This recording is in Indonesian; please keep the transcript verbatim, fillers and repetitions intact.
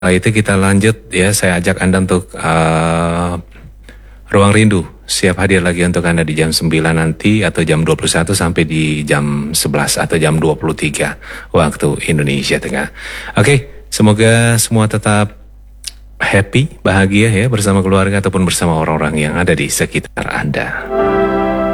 Setelah itu kita lanjut ya, saya ajak Anda untuk uh, Ruang Rindu. Siap hadir lagi untuk Anda di jam sembilan nanti atau jam dua puluh satu sampai di jam sebelas atau jam dua puluh tiga waktu Indonesia Tengah. Oke, semoga semua tetap happy, bahagia ya bersama keluarga ataupun bersama orang-orang yang ada di sekitar Anda.